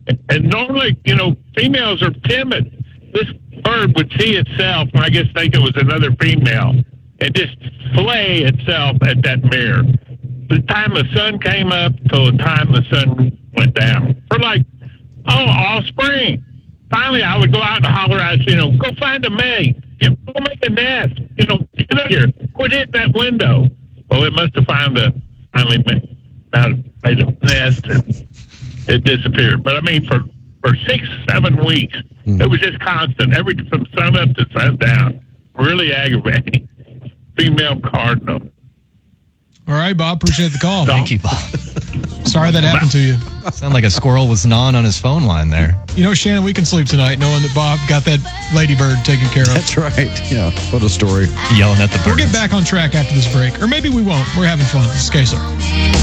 And normally, females are timid. This bird would see itself, and I guess think it was another female, and just flay itself at that mirror. The time the sun came up till the time the sun went down. For all spring. Finally, I would go out and holler at, go find a mate. Go make a nest. Get up here. Quit hitting that window. Well, it must have finally made a nest, and it disappeared. But, for 6-7 weeks, it was just constant. From sun up to sun down. Really aggravating. Female cardinal. All right, Bob. Appreciate the call. Thank you, Bob. Sorry that happened to you. Sound like a squirrel was gnawing on his phone line there. Shannon, we can sleep tonight knowing that Bob got that ladybird taken care of. That's right. Yeah, what a story. Yelling at the birds. We'll get back on track after this break. Or maybe we won't. We're having fun. This is KSR.